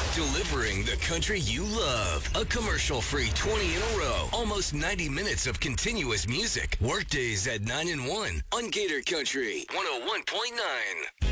Delivering the country you love. A commercial-free 20 in a row. Almost 90 minutes of continuous music. Workdays at 9 and 1 on Gator Country 101.9.